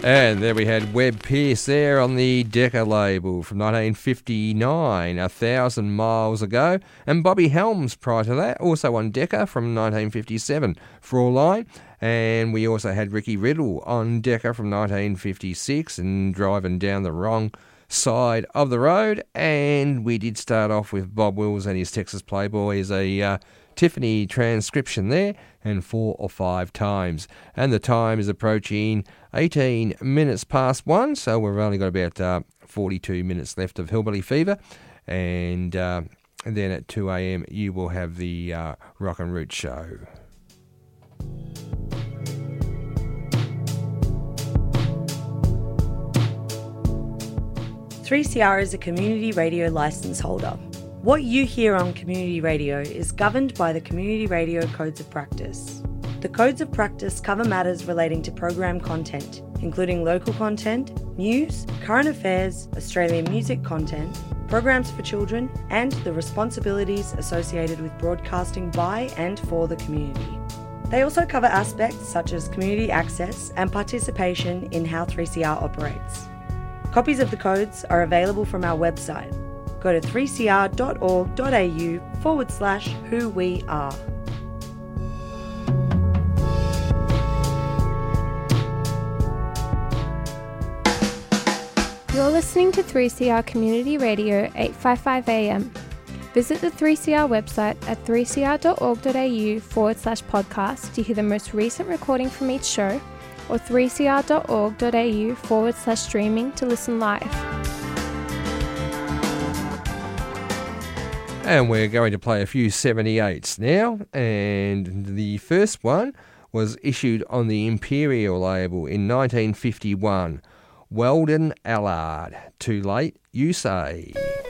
And there we had Webb Pierce there on the Decca label from 1959, 1,000 Miles Ago. And Bobby Helms prior to that, also on Decca from 1957, Fraulein. And we also had Ricky Riddle on Decca from 1956 and Driving Down the Wrong Side of the Road. And we did start off with Bob Wills and his Texas Playboy as a Tiffany transcription there, and 4 or 5 times. And the time is approaching 18 minutes past 1, so we've only got about 42 minutes left of Hillbilly Fever. And then at 2 a.m. you will have the Rock and Root Show. Three CR is a community radio licence holder. What you hear on community radio is governed by the Community Radio Codes of Practice. The Codes of Practice cover matters relating to program content, including local content, news, current affairs, Australian music content, programs for children, and the responsibilities associated with broadcasting by and for the community. They also cover aspects such as community access and participation in how 3CR operates. Copies of the codes are available from our website. Go to 3cr.org.au/who-we-are. You're listening to 3CR Community Radio 855 AM. Visit the 3CR website at 3cr.org.au/podcast to hear the most recent recording from each show, or 3cr.org.au/streaming to listen live. And we're going to play a few 78s now, and the first one was issued on the Imperial label in 1951. Weldon Allard, Too Late, You Say.